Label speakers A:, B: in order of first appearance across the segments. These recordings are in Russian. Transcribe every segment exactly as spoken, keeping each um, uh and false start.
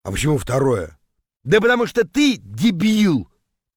A: А почему второе? Да потому что ты дебил.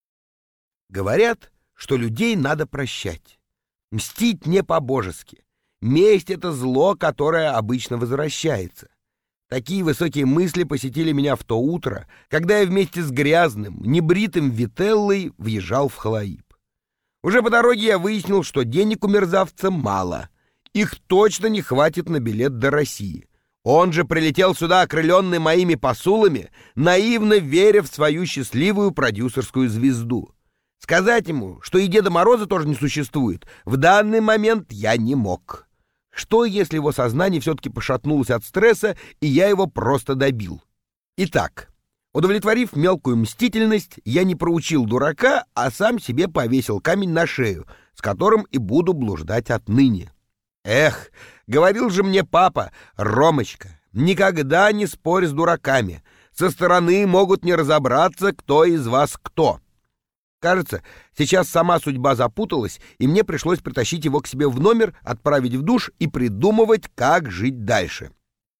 A: Говорят, что людей надо прощать. Мстить не по-божески. Месть — это зло, которое обычно возвращается. Такие высокие мысли посетили меня в то утро, когда я вместе с грязным, небритым Вителлой въезжал в Халаиб. Уже по дороге я выяснил, что денег у мерзавца мало. Их точно не хватит на билет до России. Он же прилетел сюда, окрыленный моими посулами, наивно веря в свою счастливую продюсерскую звезду. Сказать ему, что и Деда Мороза тоже не существует, в данный момент я не мог. Что, если его сознание все-таки пошатнулось от стресса, и я его просто добил? Итак, удовлетворив мелкую мстительность, я не проучил дурака, а сам себе повесил камень на шею, с которым и буду блуждать отныне. Эх, говорил же мне папа: Ромочка, никогда не спорь с дураками. Со стороны могут не разобраться, кто из вас кто. Кажется, сейчас сама судьба запуталась, и мне пришлось притащить его к себе в номер, отправить в душ и придумывать, как жить дальше.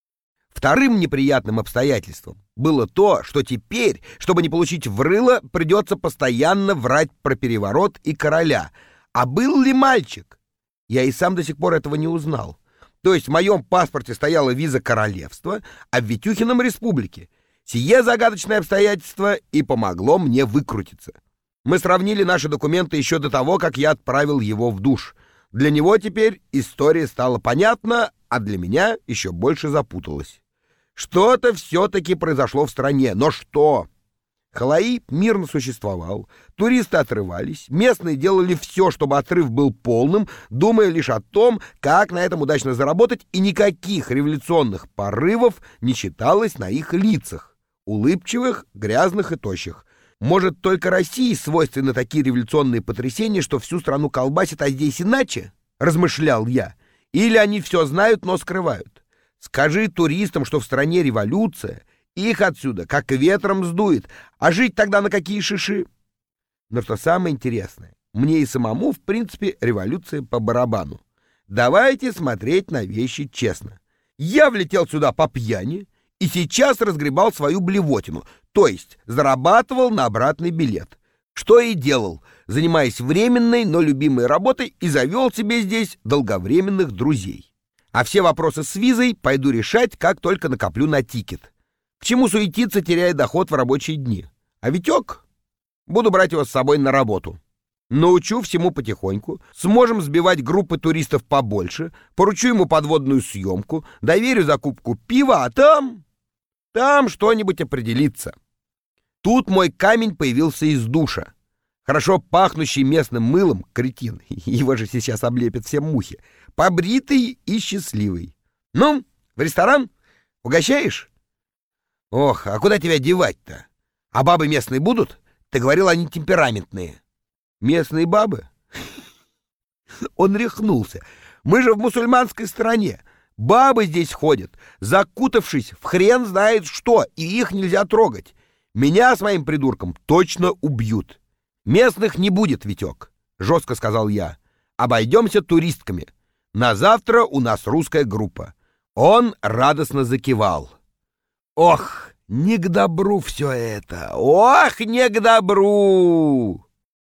A: Вторым неприятным обстоятельством было то, что теперь, чтобы не получить в рыло, придется постоянно врать про переворот и короля. А был ли мальчик? Я и сам до сих пор этого не узнал. То есть в моем паспорте стояла виза королевства, а в Витюхином — республики. Сие загадочное обстоятельство и помогло мне выкрутиться. Мы сравнили наши документы еще до того, как я отправил его в душ. Для него теперь история стала понятна, а для меня еще больше запуталась. Что-то все-таки произошло в стране, но что? Халаиб мирно существовал, туристы отрывались, местные делали все, чтобы отрыв был полным, думая лишь о том, как на этом удачно заработать, и никаких революционных порывов не читалось на их лицах, улыбчивых, грязных и тощих. Может, только России свойственны такие революционные потрясения, что всю страну колбасит, а здесь иначе? Размышлял я. Или они все знают, но скрывают? Скажи туристам, что в стране революция, их отсюда как ветром сдует, а жить тогда на какие шиши? Но что самое интересное, мне и самому, в принципе, революция по барабану. Давайте смотреть на вещи честно. Я влетел сюда по пьяни и сейчас разгребал свою блевотину, то есть зарабатывал на обратный билет. Что и делал, занимаясь временной, но любимой работой, и завел себе здесь долговременных друзей. А все вопросы с визой пойду решать, как только накоплю на тикет. К чему суетиться, теряя доход в рабочие дни? А Витек? Буду брать его с собой на работу. Научу всему потихоньку, сможем сбивать группы туристов побольше, поручу ему подводную съемку, доверю закупку пива, а там... Там что-нибудь определится. Тут мой камень появился из душа. Хорошо пахнущий местным мылом, кретин, его же сейчас облепят все мухи, побритый и счастливый. Ну, в ресторан? Угощаешь? Ох, а куда тебя девать-то? А бабы местные будут? Ты говорил, они темпераментные. Местные бабы? Он рехнулся. Мы же в мусульманской стране. Бабы здесь ходят, закутавшись в хрен знает что, и их нельзя трогать. Меня с моим придурком точно убьют. Местных не будет, Витек, жестко сказал я. Обойдемся туристками. На завтра у нас русская группа. Он радостно закивал. Ох, не к добру все это! Ох, не к добру!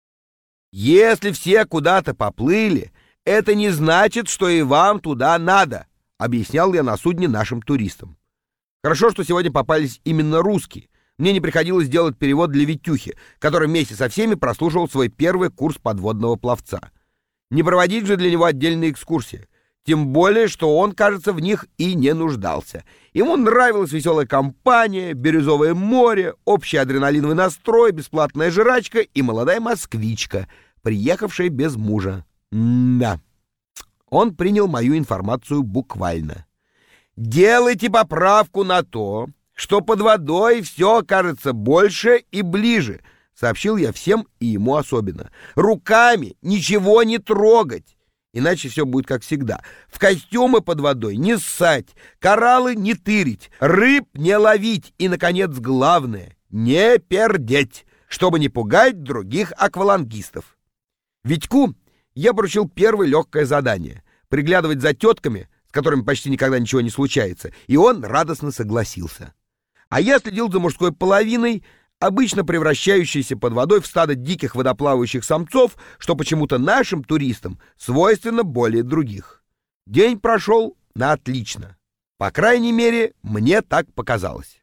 A: Если все куда-то поплыли, это не значит, что и вам туда надо, объяснял я на судне нашим туристам. Хорошо, что сегодня попались именно русские. Мне не приходилось делать перевод для Витюхи, который вместе со всеми прослушивал свой первый курс подводного пловца. Не проводить же для него отдельные экскурсии. Тем более, что он, кажется, в них и не нуждался. Ему нравилась веселая компания, бирюзовое море, общий адреналиновый настрой, бесплатная жрачка и молодая москвичка, приехавшая без мужа. Да. Он принял мою информацию буквально. Делайте поправку на то, что под водой все кажется больше и ближе, сообщил я всем и ему особенно. Руками ничего не трогать. Иначе все будет как всегда. В костюмы под водой не ссать, кораллы не тырить, рыб не ловить и, наконец, главное — не пердеть, чтобы не пугать других аквалангистов. Витьку я поручил первое легкое задание — приглядывать за тетками, с которыми почти никогда ничего не случается, и он радостно согласился. А я следил за мужской половиной, обычно превращающейся под водой в стадо диких водоплавающих самцов, что почему-то нашим туристам свойственно более других. День прошел на отлично. По крайней мере, мне так показалось.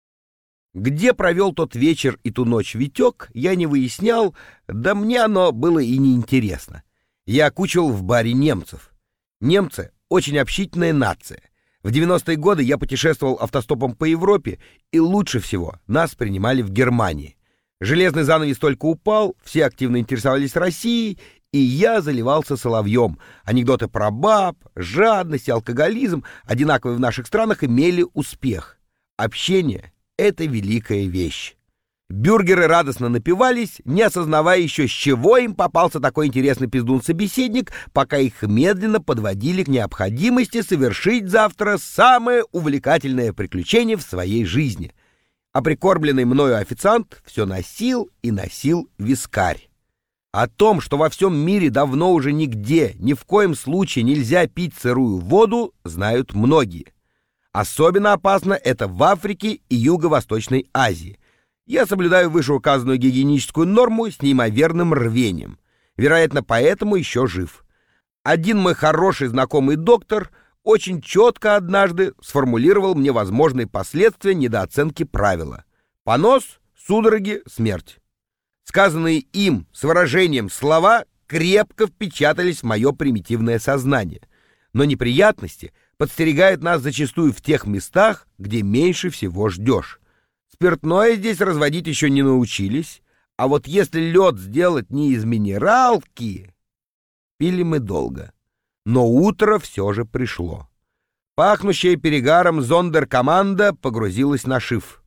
A: Где провел тот вечер и ту ночь Витек, я не выяснял, да мне оно было и неинтересно. Я окучивал в баре немцев. Немцы — очень общительная нация. В девяностые годы я путешествовал автостопом по Европе, и лучше всего нас принимали в Германии. Железный занавес только упал, все активно интересовались Россией, и я заливался соловьем. Анекдоты про баб, жадность и алкоголизм, одинаковые в наших странах, имели успех. Общение — это великая вещь. Бюргеры радостно напивались, не осознавая еще, с чего им попался такой интересный пиздун-собеседник, пока их медленно подводили к необходимости совершить завтра самое увлекательное приключение в своей жизни. А прикормленный мною официант все носил и носил вискарь. О том, что во всем мире давно уже нигде, ни в коем случае нельзя пить сырую воду, знают многие. Особенно опасно это в Африке и Юго-Восточной Азии. Я соблюдаю вышеуказанную гигиеническую норму с неимоверным рвением. Вероятно, поэтому еще жив. Один мой хороший знакомый доктор очень четко однажды сформулировал мне возможные последствия недооценки правила. Понос, судороги, смерть. Сказанные им с выражением слова крепко впечатались в мое примитивное сознание. Но неприятности подстерегают нас зачастую в тех местах, где меньше всего ждешь. Спиртное здесь разводить еще не научились, а вот если лед сделать не из минералки... Пили мы долго, но утро все же пришло. Пахнущая перегаром зондеркоманда погрузилась на шиф.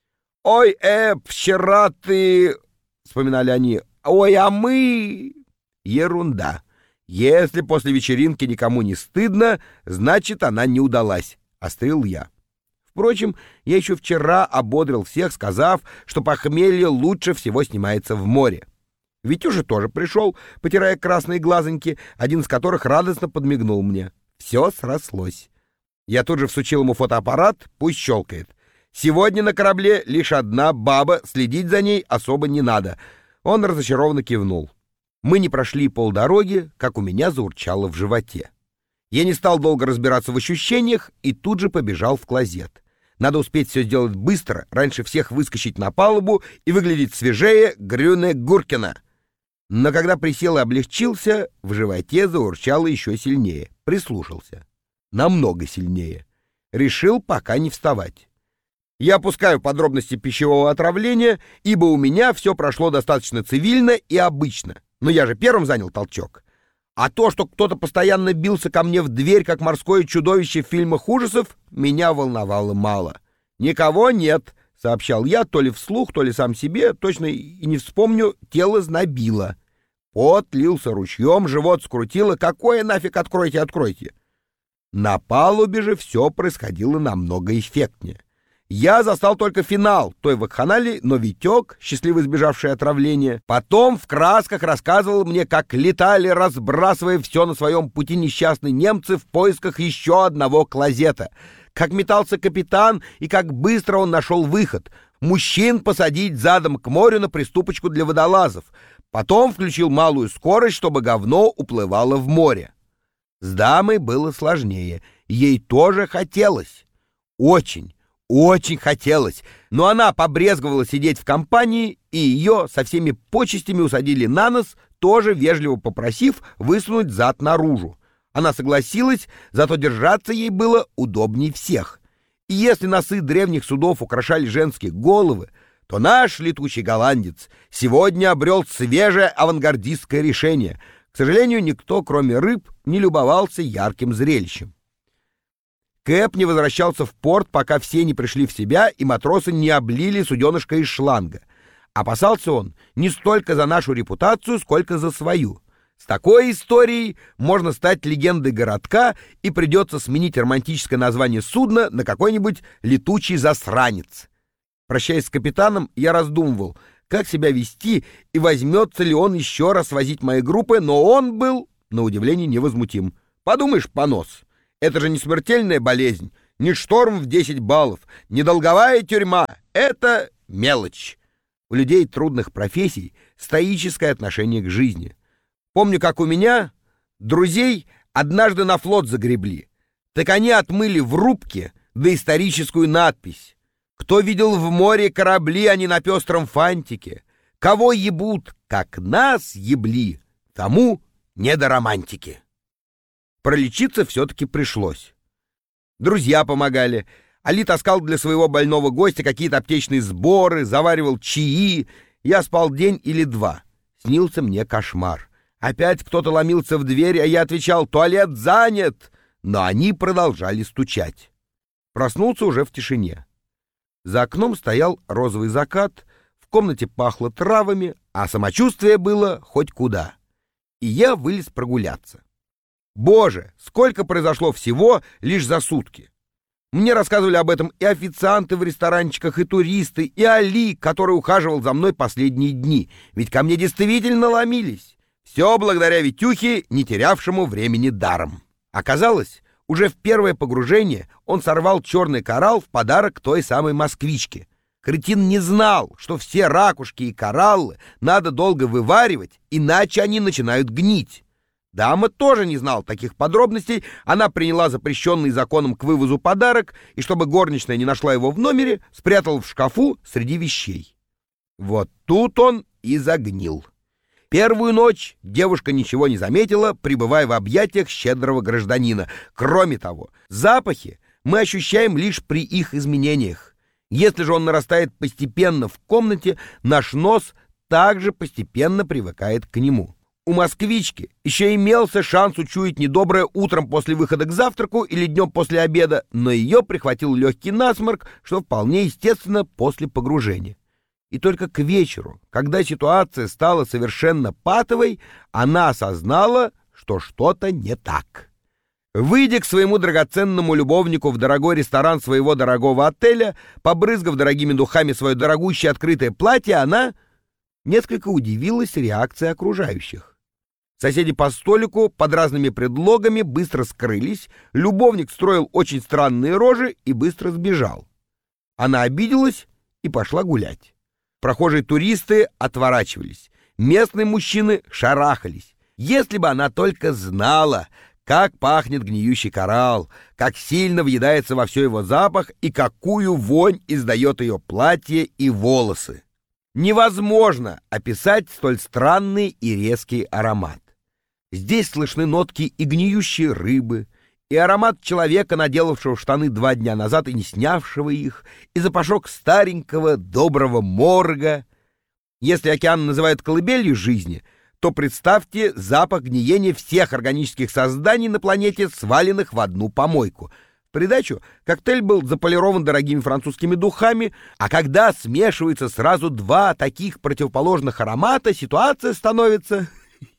A: «Ой, э, вчера ты...» — вспоминали они. «Ой, а мы...» Ерунда. Если после вечеринки никому не стыдно, значит, она не удалась, — острил я. Впрочем, я еще вчера ободрил всех, сказав, что похмелье лучше всего снимается в море. Витюша тоже пришел, потирая красные глазоньки, один из которых радостно подмигнул мне. Все срослось. Я тут же всучил ему фотоаппарат, пусть щелкает. Сегодня на корабле лишь одна баба, следить за ней особо не надо. Он разочарованно кивнул. Мы не прошли полдороги, как у меня заурчало в животе. Я не стал долго разбираться в ощущениях и тут же побежал в клозет. Надо успеть все сделать быстро, раньше всех выскочить на палубу и выглядеть свежее Грюне Гуркина. Но когда присел и облегчился, в животе заурчало еще сильнее. Прислушался. Намного сильнее. Решил пока не вставать. Я опускаю подробности пищевого отравления, ибо у меня все прошло достаточно цивильно и обычно. Но я же первым занял толчок. А то, что кто-то постоянно бился ко мне в дверь, как морское чудовище в фильмах ужасов, меня волновало мало. «Никого нет», — сообщал я, то ли вслух, то ли сам себе, точно и не вспомню, тело знобило. Пот лился ручьем, живот скрутило. Какое нафиг откройте, откройте? На палубе же все происходило намного эффектнее. Я застал только финал той вакханалии, но Витек, счастливо избежавший отравления, потом в красках рассказывал мне, как летали, разбрасывая все на своем пути несчастные немцы в поисках еще одного клозета, как метался капитан и как быстро он нашел выход. Мужчин посадить задом к морю на приступочку для водолазов. Потом включил малую скорость, чтобы говно уплывало в море. С дамой было сложнее. Ей тоже хотелось. Очень. Очень хотелось, но она побрезговала сидеть в компании, и ее со всеми почестями усадили на нос, тоже вежливо попросив высунуть зад наружу. Она согласилась, зато держаться ей было удобней всех. И если носы древних судов украшали женские головы, то наш летучий голландец сегодня обрел свежее авангардистское решение. К сожалению, никто, кроме рыб, не любовался ярким зрелищем. Кэп не возвращался в порт, пока все не пришли в себя и матросы не облили суденышко из шланга. Опасался он не столько за нашу репутацию, сколько за свою. С такой историей можно стать легендой городка, и придется сменить романтическое название судна на какой-нибудь летучий засранец. Прощаясь с капитаном, я раздумывал, как себя вести и возьмется ли он еще раз возить мои группы, но он был, на удивление, невозмутим. Подумаешь, понос. Это же не смертельная болезнь. Ни шторм в десять баллов, ни долговая тюрьма — это мелочь. У людей трудных профессий стоическое отношение к жизни. Помню, как у меня друзей однажды на флот загребли. Так они отмыли в рубке доисторическую надпись: «Кто видел в море корабли, а не на пестром фантике? Кого ебут, как нас ебли, тому не до романтики». Пролечиться все-таки пришлось. Друзья помогали. Али таскал для своего больного гостя какие-то аптечные сборы, заваривал чаи. Я спал день или два. Снился мне кошмар. Опять кто-то ломился в дверь, а я отвечал: «Туалет занят!» Но они продолжали стучать. Проснулся уже в тишине. За окном стоял розовый закат, в комнате пахло травами, а самочувствие было хоть куда. И я вылез прогуляться. Боже, сколько произошло всего лишь за сутки! Мне рассказывали об этом и официанты в ресторанчиках, и туристы, и Али, который ухаживал за мной последние дни. Ведь ко мне действительно ломились. Все благодаря Витюхе, не терявшему времени даром. Оказалось, уже в первое погружение он сорвал черный коралл в подарок той самой москвичке. Кретин не знал, что все ракушки и кораллы надо долго вываривать, иначе они начинают гнить. Дама тоже не знала таких подробностей. Она приняла запрещенный законом к вывозу подарок и, чтобы горничная не нашла его в номере, спрятала в шкафу среди вещей. Вот тут он и загнил. Первую ночь девушка ничего не заметила, пребывая в объятиях щедрого гражданина. Кроме того, запахи мы ощущаем лишь при их изменениях. Если же он нарастает постепенно в комнате, наш нос также постепенно привыкает к нему. У москвички еще имелся шанс учуять недоброе утром после выхода к завтраку или днем после обеда, но ее прихватил легкий насморк, что вполне естественно после погружения. И только к вечеру, когда ситуация стала совершенно патовой, она осознала, что что-то не так. Выйдя к своему драгоценному любовнику в дорогой ресторан своего дорогого отеля, побрызгав дорогими духами свое дорогущее открытое платье, она несколько удивилась реакции окружающих. Соседи по столику под разными предлогами быстро скрылись, любовник строил очень странные рожи и быстро сбежал. Она обиделась и пошла гулять. Прохожие туристы отворачивались, местные мужчины шарахались. Если бы она только знала, как пахнет гниющий коралл, как сильно въедается во все его запах и какую вонь издает ее платье и волосы. Невозможно описать столь странный и резкий аромат. Здесь слышны нотки и гниющей рыбы, и аромат человека, наделавшего штаны два дня назад и не снявшего их, и запашок старенького доброго морга. Если океан называют колыбелью жизни, то представьте запах гниения всех органических созданий на планете, сваленных в одну помойку. В придачу коктейль был заполирован дорогими французскими духами, а когда смешиваются сразу два таких противоположных аромата, ситуация становится...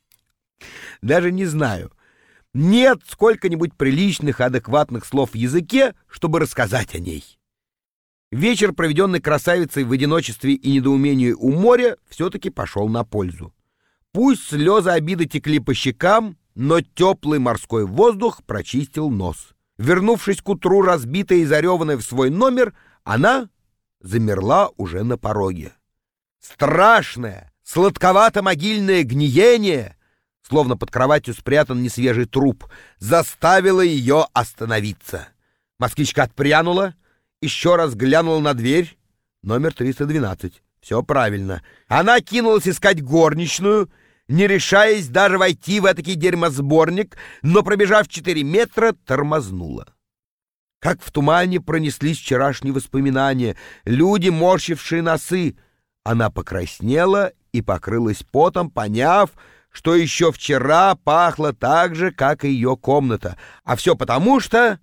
A: Даже не знаю. Нет сколько-нибудь приличных, адекватных слов в языке, чтобы рассказать о ней. Вечер, проведенный красавицей в одиночестве и недоумении у моря, все-таки пошел на пользу. Пусть слезы обиды текли по щекам, но теплый морской воздух прочистил нос. Вернувшись к утру, разбитая и зареванная в свой номер, она замерла уже на пороге. Страшное, сладковато-могильное гниение, словно под кроватью спрятан несвежий труп, заставило ее остановиться. Москвичка отпрянула, еще раз глянула на дверь. Номер триста двенадцать. Все правильно. Она кинулась искать горничную, не решаясь даже войти в этакий дерьмосборник, но, пробежав четыре метра, тормознула. Как в тумане пронеслись вчерашние воспоминания, люди, морщившие носы. Она покраснела и покрылась потом, поняв, что еще вчера пахло так же, как и ее комната. А все потому, что...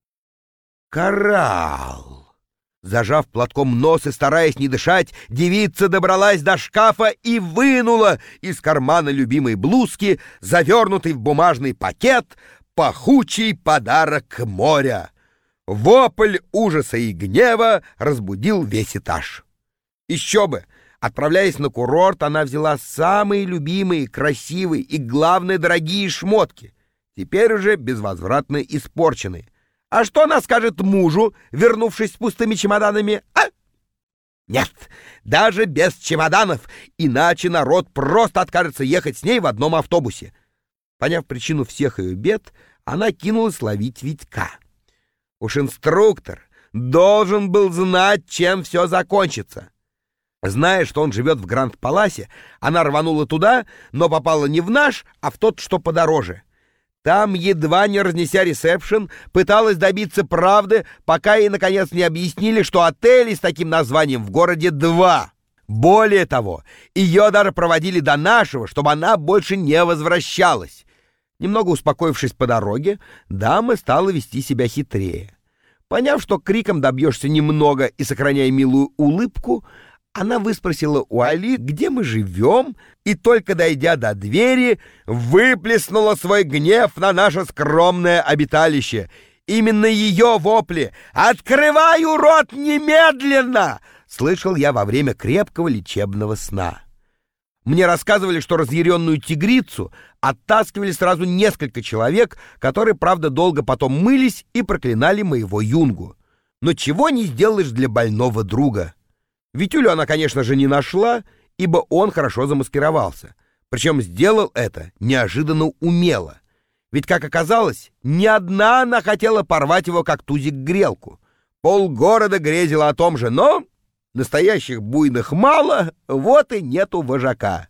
A: Коралл! Зажав платком нос и стараясь не дышать, девица добралась до шкафа и вынула из кармана любимой блузки, завернутый в бумажный пакет, пахучий подарок моря. Вопль ужаса и гнева разбудил весь этаж. Еще бы! Отправляясь на курорт, она взяла самые любимые, красивые и, главное, дорогие шмотки, теперь уже безвозвратно испорченные. А что она скажет мужу, вернувшись с пустыми чемоданами, а? Нет, даже без чемоданов, иначе народ просто откажется ехать с ней в одном автобусе. Поняв причину всех ее бед, она кинулась ловить Витька. Уж инструктор должен был знать, чем все закончится. Зная, что он живет в Гранд-Паласе, она рванула туда, но попала не в наш, а в тот, что подороже. Там, едва не разнеся ресепшн, пыталась добиться правды, пока ей, наконец, не объяснили, что отелей с таким названием в городе два. Более того, ее даже проводили до нашего, чтобы она больше не возвращалась. Немного успокоившись по дороге, дама стала вести себя хитрее. Поняв, что криком добьешься немного и сохраняя милую улыбку, она выспросила у Али, где мы живем, и только дойдя до двери, выплеснула свой гнев на наше скромное обиталище. Именно ее вопли «Открываю рот немедленно!» слышал я во время крепкого лечебного сна. Мне рассказывали, что разъяренную тигрицу оттаскивали сразу несколько человек, которые, правда, долго потом мылись и проклинали моего юнгу. Но чего не сделаешь для больного друга. Витюлю она, конечно же, не нашла, ибо он хорошо замаскировался. Причем сделал это неожиданно умело. Ведь, как оказалось, не одна она хотела порвать его, как тузик, грелку. Полгорода грезило о том же, но настоящих буйных мало, вот и нету вожака.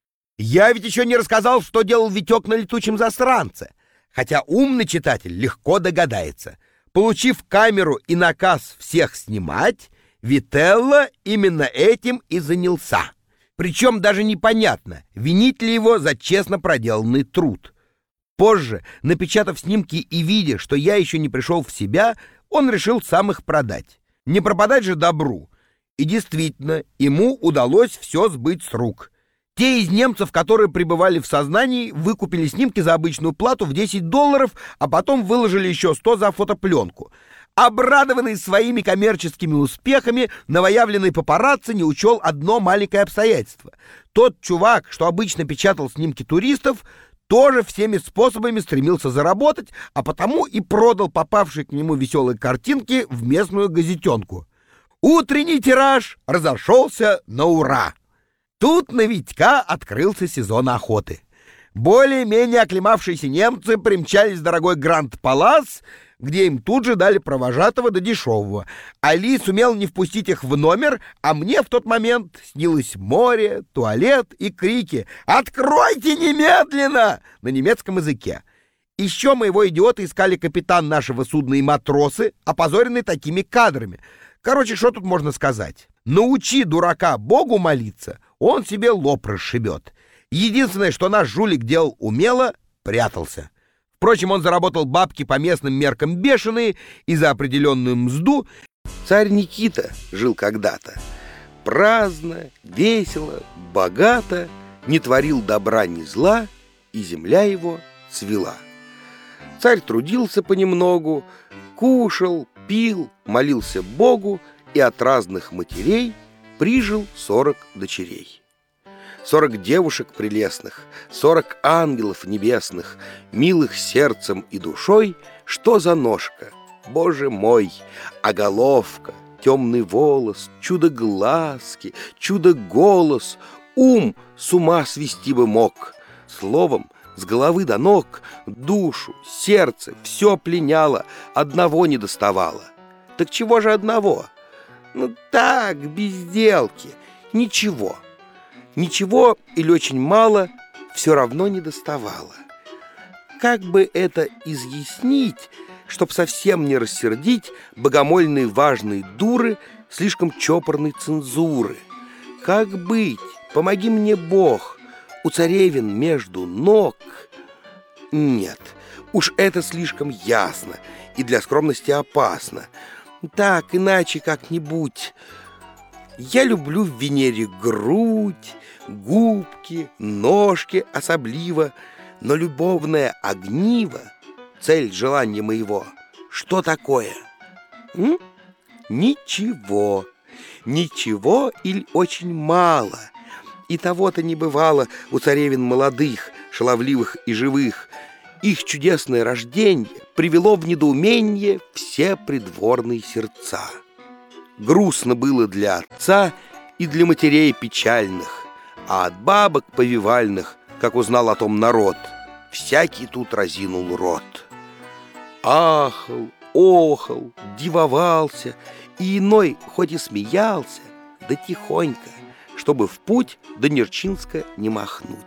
A: Я ведь еще не рассказал, что делал Витек на летучем засранце, хотя умный читатель легко догадается. Получив камеру и наказ всех снимать, Вителло именно этим и занялся. Причем даже непонятно, винить ли его за честно проделанный труд. Позже, напечатав снимки и видя, что я еще не пришел в себя, он решил сам их продать. Не пропадать же добру. И действительно, ему удалось все сбыть с рук. Те из немцев, которые пребывали в сознании, выкупили снимки за обычную плату в десять долларов, а потом выложили еще сто за фотопленку. Обрадованный своими коммерческими успехами, новоявленный папарацци не учел одно маленькое обстоятельство. Тот чувак, что обычно печатал снимки туристов, тоже всеми способами стремился заработать, а потому и продал попавшие к нему веселые картинки в местную газетенку. Утренний тираж разошелся на ура. Тут на Витька открылся сезон охоты. Более-менее оклемавшиеся немцы примчались в дорогой Гранд-Палас, где им тут же дали провожатого до дешевого. Али сумел не впустить их в номер, а мне в тот момент снилось море, туалет и крики «Откройте немедленно!» на немецком языке. Еще моего идиота искали капитан нашего судна и матросы, опозоренные такими кадрами. Короче, что тут можно сказать? Научи дурака Богу молиться, он себе лоб расшибет. Единственное, что наш жулик делал умело, прятался. Впрочем, он заработал бабки по местным меркам бешеные, и за определенную мзду царь Никита жил когда-то. Праздно, весело, богато, не творил добра ни зла, и земля его цвела. Царь трудился понемногу, кушал, пил, молился Богу и от разных матерей прижил сорок дочерей. Сорок девушек прелестных, сорок ангелов небесных, милых сердцем и душой, что за ножка, Боже мой, а головка, темный волос, чудо-глазки, чудо-голос, ум с ума свести бы мог. Словом, с головы до ног, душу, сердце, все пленяло, одного не доставало. Так чего же одного? Ну так, безделки, ничего. Ничего или очень мало все равно не доставало. Как бы это изъяснить, чтоб совсем не рассердить богомольные важные дуры слишком чопорной цензуры? Как быть? Помоги мне, Бог, у царевин между ног. Нет, уж это слишком ясно и для скромности опасно. Так, иначе как-нибудь. Я люблю в Венере грудь, губки, ножки особливо, но любовное огниво, цель желания моего, что такое? М? Ничего, ничего или очень мало. И того-то не бывало у царевин молодых, шаловливых и живых. Их чудесное рождение привело в недоумение все придворные сердца. Грустно было для отца и для матерей печальных, а от бабок повивальных, как узнал о том народ, всякий тут разинул рот. Ахал, охал, дивовался, и иной хоть и смеялся, да тихонько, чтобы в путь до Нерчинска не махнуть.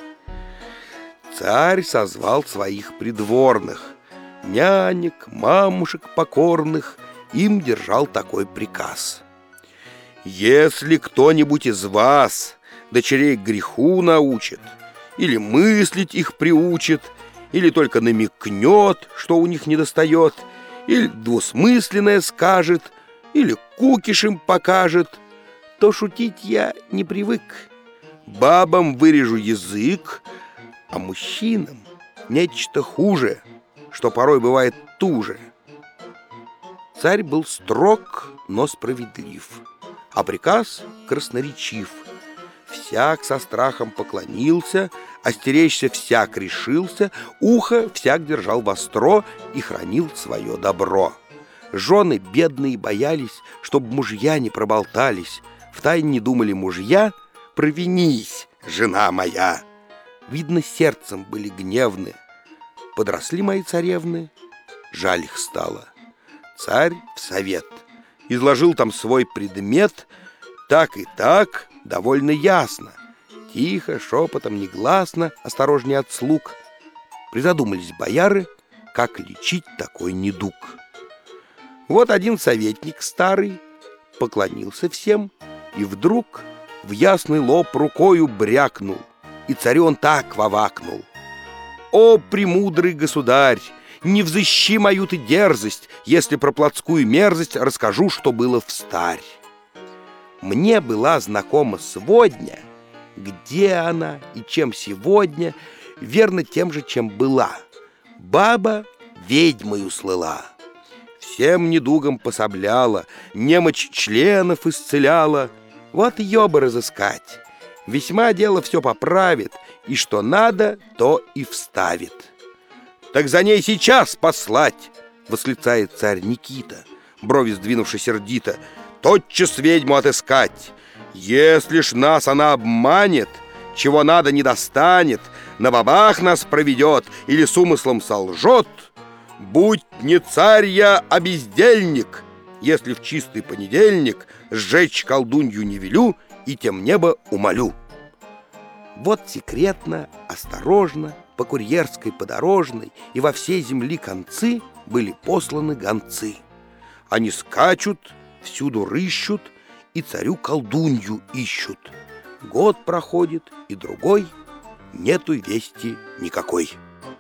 A: Царь созвал своих придворных, нянек, мамушек покорных, им держал такой приказ: если кто-нибудь из вас дочерей к греху научит, или мыслить их приучит, или только намекнет, что у них недостает, или двусмысленное скажет, или кукиш им покажет, то шутить я не привык. Бабам вырежу язык, а мужчинам нечто хуже, что порой бывает туже. Царь был строг, но справедлив, а приказ красноречив. Всяк со страхом поклонился, остеречься всяк решился, ухо всяк держал востро и хранил свое добро. Жены бедные боялись, чтоб мужья не проболтались. Втайне думали мужья: провинись, жена моя. Видно, сердцем были гневны. Подросли мои царевны, жаль их стало. Царь в совет изложил там свой предмет, так и так, довольно ясно. Тихо, шепотом, негласно, осторожнее от слуг. Призадумались бояры, как лечить такой недуг. Вот один советник старый поклонился всем и вдруг в ясный лоб рукою брякнул, и царю он так вовакнул: «О, премудрый государь! Не взыщи мою ты дерзость, если про плотскую мерзость расскажу, что было встарь. Мне была знакома сводня, где она и чем сегодня, верно тем же, чем была. Баба ведьмою слыла, всем недугам пособляла, немочь членов исцеляла. Вот ее бы разыскать, весьма дело все поправит, и что надо, то и вставит». «Так за ней сейчас послать!» — восклицает царь Никита, брови сдвинувши сердито. «Тотчас ведьму отыскать! Если ж нас она обманет, чего надо не достанет, на бабах нас проведет или с умыслом солжет, будь не царь я, а бездельник, если в чистый понедельник сжечь колдунью не велю и тем небо умолю». Вот секретно, осторожно, по курьерской подорожной и во всей земли концы были посланы гонцы. Они скачут, всюду рыщут и царю колдунью ищут. Год проходит и другой, нету вести никакой.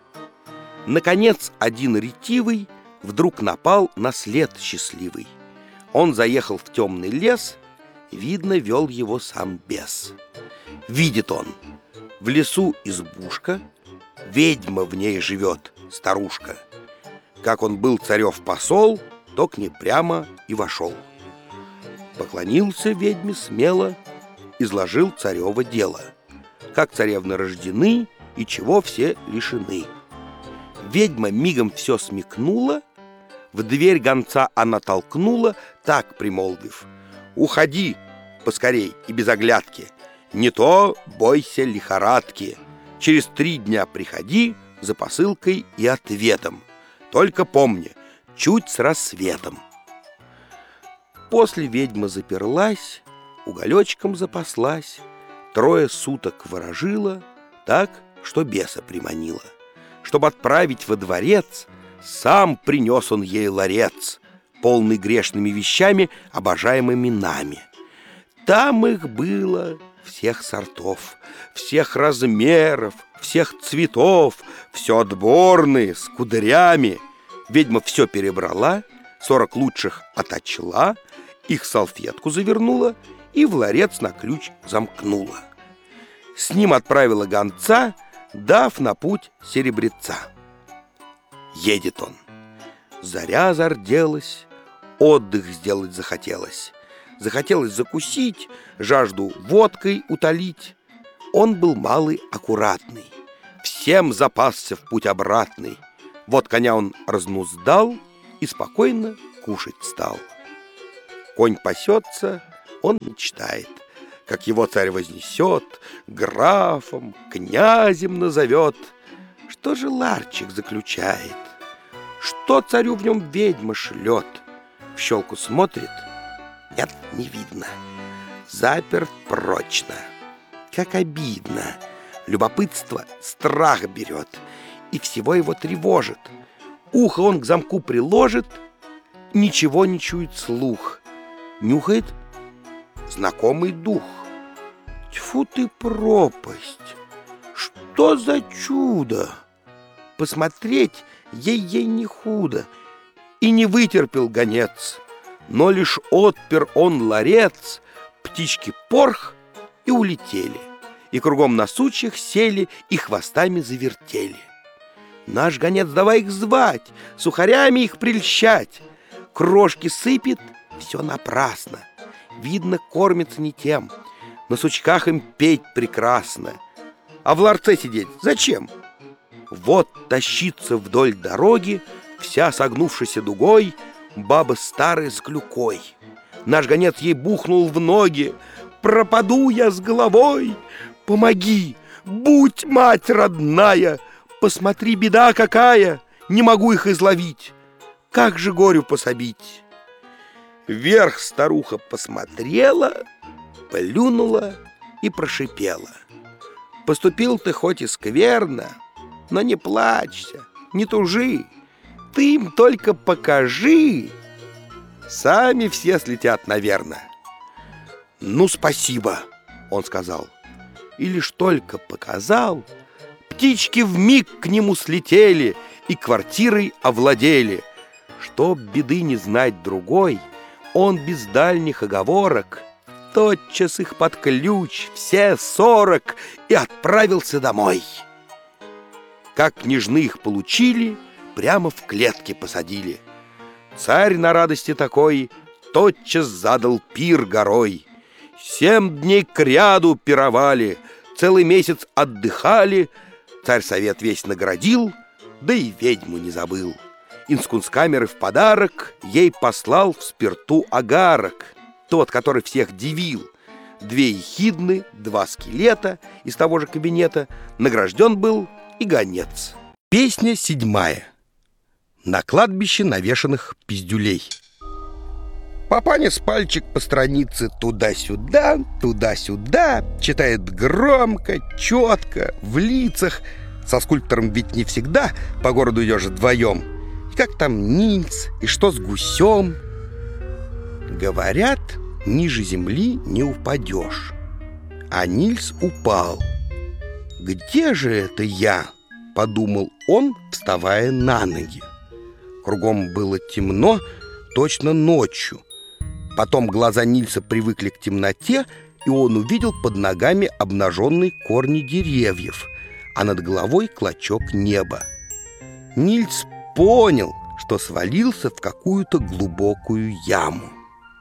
A: Наконец один ретивый вдруг напал на след счастливый. Он заехал в темный лес, видно, вел его сам бес. Видит он: в лесу избушка, ведьма в ней живет, старушка. Как он был царев посол, то к ней прямо и вошел. Поклонился ведьме смело, изложил царево дело, как царевны рождены и чего все лишены. Ведьма мигом все смекнула, в дверь гонца она толкнула, так примолвив: «Уходи поскорей и без оглядки, не то бойся лихорадки. Через три дня приходи за посылкой и ответом. Только помни, чуть с рассветом». После ведьма заперлась, уголечком запаслась, трое суток ворожила, так, что беса приманила. Чтоб отправить во дворец, сам принес он ей ларец, полный грешными вещами, обожаемыми нами. Там их было всех сортов, всех размеров, всех цветов, все отборные, с кудрями. Ведьма все перебрала, сорок лучших оточла, их салфетку завернула и в ларец на ключ замкнула. С ним отправила гонца, дав на путь серебреца. Едет он. Заря зарделась, отдых сделать захотелось. Захотелось закусить, жажду водкой утолить. Он был малый аккуратный, всем запасся в путь обратный. Вот коня он разнуздал и спокойно кушать стал. Конь пасется, он мечтает, как его царь вознесет, графом, князем назовет. Что же ларчик заключает? Что царю в нем ведьма шлет? В щелку смотрит, нет, не видно. Заперт прочно. Как обидно. Любопытство страх берет и всего его тревожит. Ухо он к замку приложит, ничего не чует слух. Нюхает знакомый дух. Тьфу ты, пропасть! Что за чудо! Посмотреть ей-ей не худо. И не вытерпел гонец, но лишь отпер он ларец, птички порх и улетели, и кругом на сучьях сели и хвостами завертели. Наш гонец давай их звать, сухарями их прельщать. Крошки сыпет, все напрасно. Видно, кормится не тем. На сучках им петь прекрасно. А в ларце сидеть зачем? Вот тащится вдоль дороги, вся согнувшаяся дугой, баба старая с клюкой. Наш гонец ей бухнул в ноги. Пропаду я с головой, помоги, будь мать родная. Посмотри, беда какая, не могу их изловить. Как же горю пособить? Вверх старуха посмотрела, плюнула и прошипела: поступил ты хоть и скверно, но не плачься, не тужи. Ты им только покажи, сами все слетят, наверное. Ну, спасибо, он сказал. И лишь только показал, птички вмиг к нему слетели и квартирой овладели. Чтоб беды не знать другой, он без дальних оговорок тотчас их под ключ, все сорок, и отправился домой. Как княжны их получили, прямо в клетке посадили. Царь на радости такой тотчас задал пир горой. Семь дней кряду пировали, целый месяц отдыхали. Царь совет весь наградил, да и ведьму не забыл. Из кунсткамеры в подарок ей послал в спирту агарок, тот, который всех дивил. Две ехидны, два скелета из того же кабинета. Награжден был и гонец. Песня седьмая. На кладбище навешанных пиздюлей. Папаня с пальчик по странице туда-сюда, туда-сюда, читает громко, четко, в лицах. Со скульптором ведь не всегда по городу идешь вдвоем. И как там Нильс, и что с гусем? Говорят, ниже земли не упадешь. А Нильс упал. «Где же это я?» — подумал он, вставая на ноги. Кругом было темно, точно ночью. Потом глаза Нильса привыкли к темноте, и он увидел под ногами обнаженные корни деревьев, а над головой клочок неба. Нильс понял, что свалился в какую-то глубокую яму.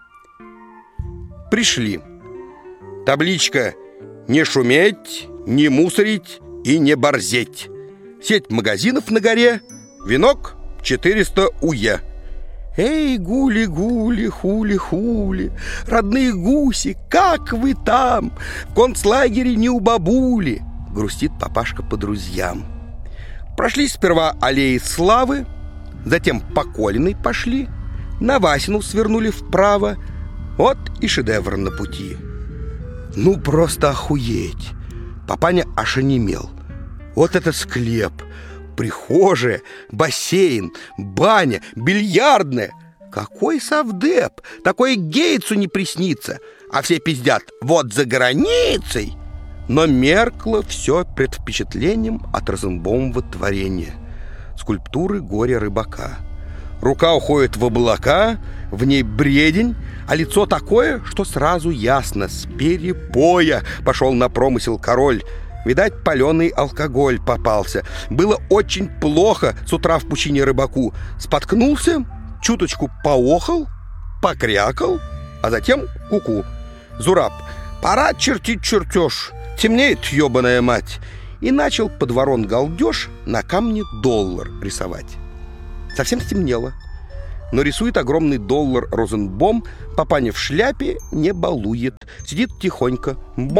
A: Пришли. Табличка «Не шуметь, не мусорить и не борзеть». Сеть магазинов на горе, венок четыреста уе. Эй, гули-гули, хули-хули, родные гуси, как вы там? В концлагере не у бабули, грустит папашка по друзьям. Прошли сперва аллеи славы, затем по Колиной пошли, на Васину свернули вправо. Вот и шедевр на пути. Ну, просто охуеть! Папаня аж онемел. Вот это склеп, прихожая, бассейн, баня, бильярдная. Какой совдеп! Такое Гейтсу не приснится. А все пиздят: вот за границей. Но меркло все пред впечатлением от Розенбаумова творения. Скульптуры горя рыбака. Рука уходит в облака, в ней бредень, а лицо такое, что сразу ясно: с перепоя пошел на промысел король. Видать, паленый алкоголь попался. Было очень плохо с утра в пучине рыбаку. Споткнулся, чуточку поохал, покрякал, а затем куку. Зураб: пора чертить чертеж, темнеет, ебаная мать.
B: и начал под ворон галдеж на камне доллар рисовать. Совсем стемнело, но рисует огромный доллар Розенбом, папаня в шляпе не балует, сидит тихонько.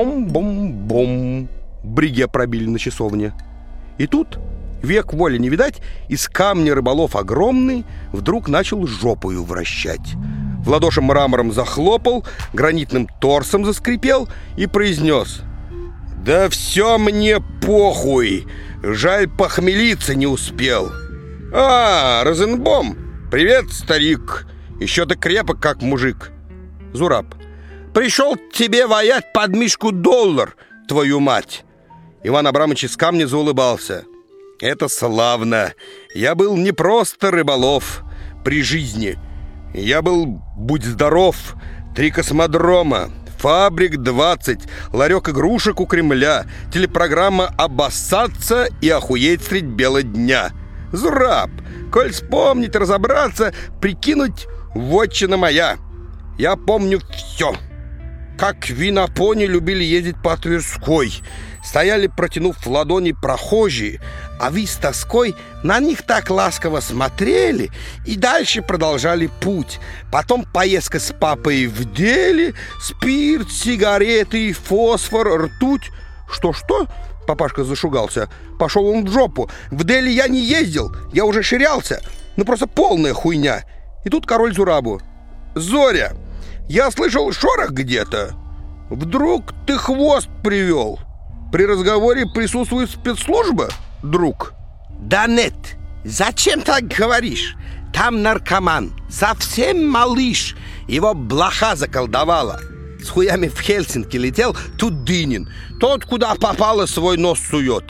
B: Бом-бом-бом. Бриге пробили на часовне. И тут, век воли не видать, из камня рыболов огромный вдруг начал жопою вращать. В ладоши мрамором захлопал, гранитным торсом заскрипел и произнес: «Да все мне похуй, жаль, похмелиться не успел». «А, Розенбом, привет, старик, еще ты крепок, как мужик». Зураб: «Пришел тебе воять под мишку доллар, твою мать». Иван Абрамович из камня заулыбался: «Это славно, я был не просто рыболов при жизни, я был, будь здоров, три космодрома, фабрик двадцать, ларек игрушек у Кремля, телепрограмма «Обоссаться и охуеть средь бела дня». Зураб, коль вспомнить, разобраться, прикинуть, вотчина моя. Я помню все. Как винопони любили ездить по Тверской. Стояли, протянув ладони, прохожие, а вы с тоской на них так ласково смотрели и дальше продолжали путь. Потом поездка с папой в деле, спирт, сигареты, фосфор, ртуть. Что-что? Папашка зашугался. Пошел он в жопу. В Дели я не ездил, я уже ширялся. Ну просто полная хуйня. И тут король Зурабу: «Зоря, я слышал шорох где-то. Вдруг ты хвост привел? При разговоре присутствует спецслужба, друг?» «Да нет, зачем так говоришь? Там наркоман, совсем малыш. Его блоха заколдовала. С хуями в Хельсинки летел, тут Дынин. Тот, куда попало, свой нос сует».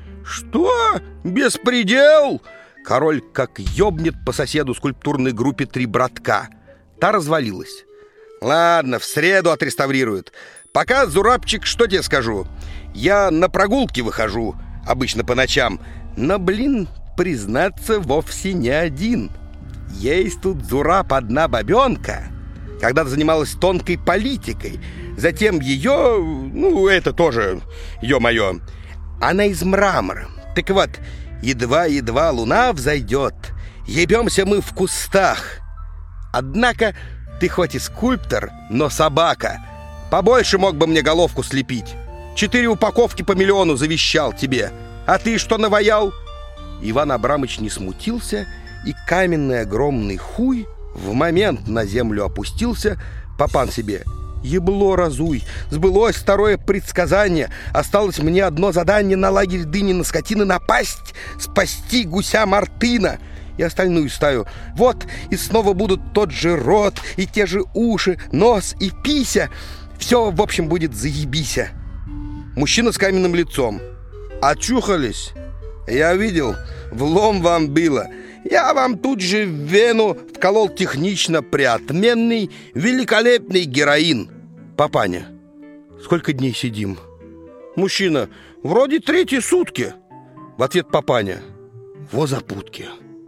B: «Что? Беспредел?» Король как ёбнет по соседу скульптурной группе «Три братка». Та развалилась. «Ладно, в среду отреставрируют. Пока, Зурабчик, что тебе скажу? Я на прогулки выхожу, обычно по ночам. Но, блин, признаться, вовсе не один. Есть тут, Зураб, одна бабенка. Когда-то занималась тонкой политикой. Затем ее, ну, это тоже, ё-моё, она из мрамора. Так вот, едва-едва луна взойдет, ебемся мы в кустах. Однако ты хоть и скульптор, но собака. Побольше мог бы мне головку слепить. Четыре упаковки по миллиону завещал тебе. А ты что наваял?» Иван Абрамович не смутился, и каменный огромный хуй в момент на землю опустился. Папан себе: «Ебло разуй, сбылось второе предсказание. Осталось мне одно задание: на лагерь Дынина скотины напасть, спасти гуся Мартына и остальную стаю. Вот, и снова будут тот же рот, и те же уши, нос и пися. Все, в общем, будет заебися». Мужчина с каменным лицом: «Очухались? Я видел, влом вам было. Я вам тут же в вену вколол технично приотменный, великолепный героин». Папаня: «Сколько дней сидим?» Мужчина: «Вроде третьи сутки». В ответ Папаня: «Во запутки».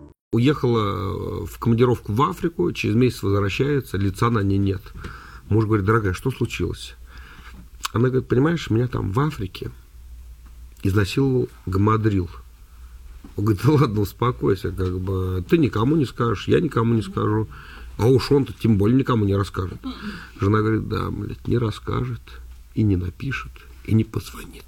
C: Уехала в командировку в Африку, через месяц возвращается, лица на ней нет. Муж говорит: «Дорогая, что случилось?» Она говорит: «Понимаешь, меня там в Африке изнасиловал гамадрил». Он говорит: «Да ладно, успокойся, как бы ты никому не скажешь, я никому не скажу, а уж он-то тем более никому не расскажет». Жена говорит: «Да, блядь, не расскажет, и не напишет, и не позвонит».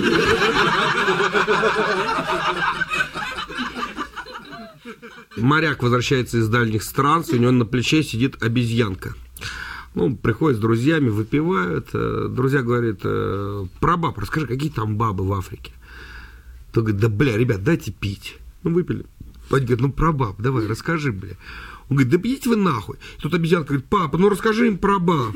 C: Моряк возвращается из дальних стран, у него на плече сидит обезьянка. Ну, приходят с друзьями, выпивают. Друзья говорят: «Про баб расскажи, какие там бабы в Африке?» То говорит: «Да, бля, ребят, дайте пить». Ну, выпили. Пать говорит: «Ну, про баб давай, расскажи, бля». Он говорит: «Да идите вы нахуй». Тут обезьянка говорит: «Папа, ну расскажи им про баб».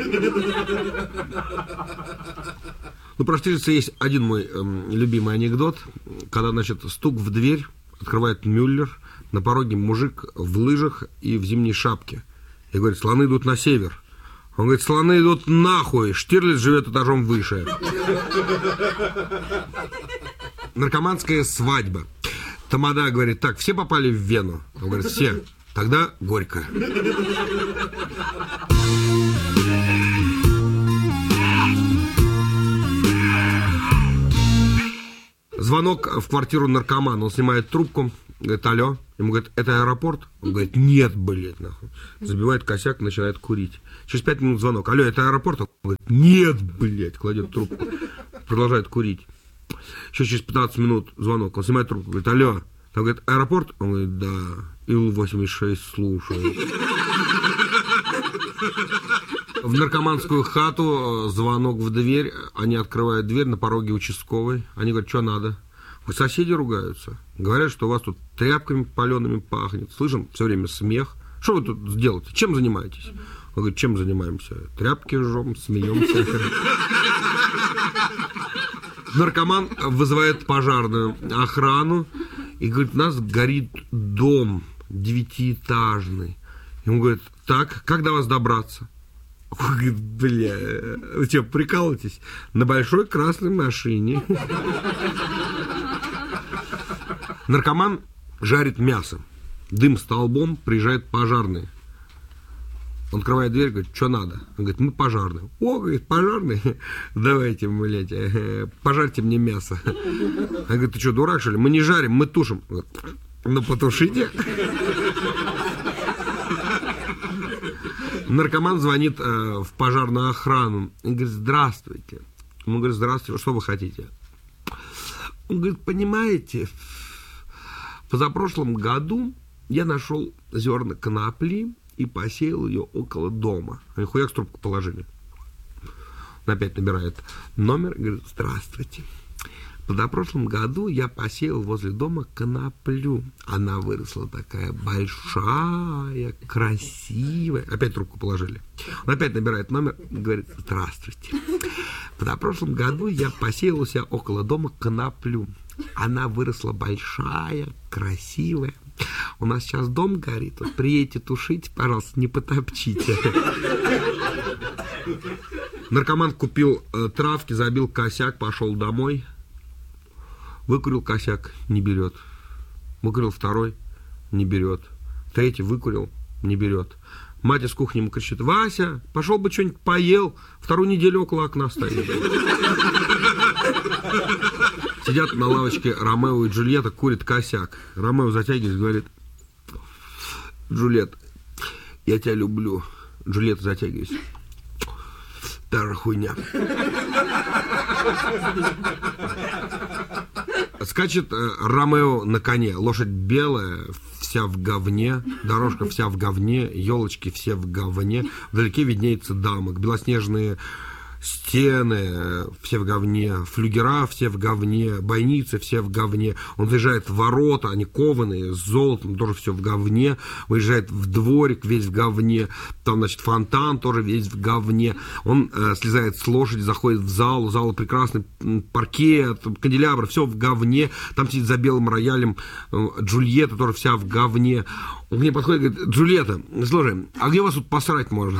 C: Ну, про Штирлица есть один мой эм, любимый анекдот. Когда, значит, стук в дверь, открывает Мюллер, на пороге мужик в лыжах и в зимней шапке. И говорит: «Слоны идут на север». Он говорит: «Слоны идут нахуй, Штирлиц живет этажом выше». Наркоманская свадьба. Тамада говорит: «Так, все попали в Вену?» Он говорит: «Все». Тогда горько. Звонок в квартиру наркомана. Он снимает трубку. Говорит, алло. Ему говорит, это аэропорт? Он говорит, нет, блядь, нахуй. Забивает косяк, начинает курить. Через пять минут звонок. Алло, это аэропорт? Он говорит, нет, блядь. Кладет трубку. Продолжает курить. Еще через пятнадцать минут звонок. Он снимает трубку. Говорит, алло. Он говорит, аэропорт? Он говорит, да. Ил восемьдесят шесть, слушаю. В наркоманскую хату звонок в дверь. Они открывают дверь, на пороге участковый. Они говорят, что надо? Соседи ругаются. Говорят, что у вас тут тряпками палеными пахнет. Слышим все время смех. Что вы тут сделаете? Чем занимаетесь? Он говорит, чем занимаемся? Тряпки жжем, смеемся. Наркоман вызывает пожарную охрану и говорит, у нас горит дом девятиэтажный. Ему говорит, так, как до вас добраться? Он говорит, бля, вы что, прикалываетесь? На большой красной машине. Наркоман жарит мясо. Дым столбом, приезжает пожарный. Он открывает дверь, говорит, что надо? Он говорит, мы пожарные. О, говорит, пожарные? Давайте, блядь, пожарьте мне мясо. Он говорит, ты что, дурак, что ли? Мы не жарим, мы тушим. Ну, потушите. Наркоман звонит э, в пожарную охрану. Он говорит, здравствуйте. Он говорит, здравствуйте, что вы хотите? Он говорит, понимаете, в позапрошлом году я нашел зерна конопли и посеял ее около дома. Они хуяк с трубку положили. Он опять набирает номер и говорит, здравствуйте. В позапрошлом году я посеял возле дома коноплю. Она выросла такая большая, красивая. Опять трубку положили. Он опять набирает номер и говорит, здравствуйте. В позапрошлом году я посеял у себя около дома коноплю. Она выросла большая, красивая. У нас сейчас дом горит. Вот приедете тушить, пожалуйста, не потопчите. Наркоман купил э, травки, забил косяк, пошел домой. Выкурил косяк, не берет. Выкурил второй, не берет. Третий выкурил, не берет. Мать из кухни ему кричит, Вася, пошел бы что-нибудь поел. Вторую неделю около окна стоит. Сидят на лавочке Ромео и Джульетта, курит косяк. Ромео затягивается, говорит, Джульетта, я тебя люблю. Джульетта затягивается. Та же хуйня. Скачет э, Ромео на коне. Лошадь белая, вся в говне. Дорожка вся в говне. Елочки все в говне. Вдалеке виднеется замок. Белоснежные стены все в говне. Флюгера все в говне. Бойницы все в говне. Он заезжает в ворота, они кованые, с золотом, тоже все в говне. Выезжает в дворик, весь в говне. Там, значит, фонтан тоже весь в говне. Он э, слезает с лошади, заходит в зал. Зал прекрасный, паркет, канделябр, все в говне. Там сидит за белым роялем э, Джульетта, тоже вся в говне. Он к ней подходит и говорит, Джульетта, слушай, а где вас тут посрать можно?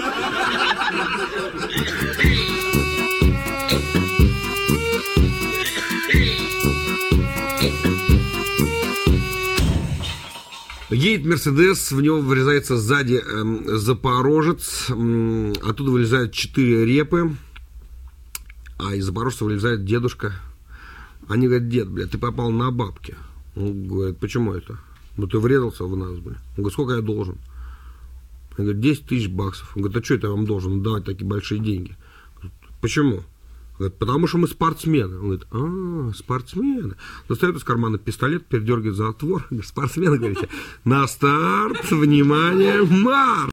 C: Едет Мерседес, в него вырезается сзади э, Запорожец, э, оттуда вылезают четыре репы, а из Запорожца вылезает дедушка. Они говорят, дед, блядь, ты попал на бабки. Он говорит, почему это? Ну ты врезался в нас, блядь. Он говорит, сколько я должен? Он говорит, десять тысяч баксов. Он говорит, а что это я вам должен давать такие большие деньги? Говорит, почему? Говорит, потому что мы спортсмены. Он говорит, а, спортсмены. Достает из кармана пистолет, передергивает затвор. Говорит, спортсмены, говорите, на старт, внимание, марш!